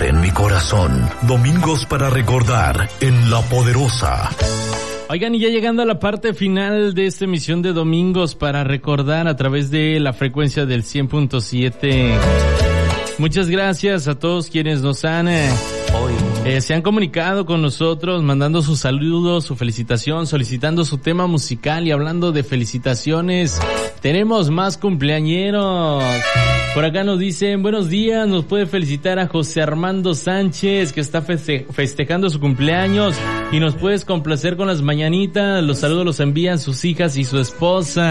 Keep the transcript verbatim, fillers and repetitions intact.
en mi corazón. Domingos para recordar en La Poderosa. Oigan, y ya llegando a la parte final de esta emisión de Domingos para recordar a través de la frecuencia del cien punto siete. Muchas gracias a todos quienes nos han eh, eh, se han comunicado con nosotros, mandando sus saludos, su felicitación, solicitando su tema musical. Y hablando de felicitaciones, tenemos más cumpleañeros. Por acá nos dicen, buenos días, nos puede felicitar a José Armando Sánchez, que está feste- festejando su cumpleaños, y nos puedes complacer con las mañanitas. Los saludos los envían sus hijas y su esposa.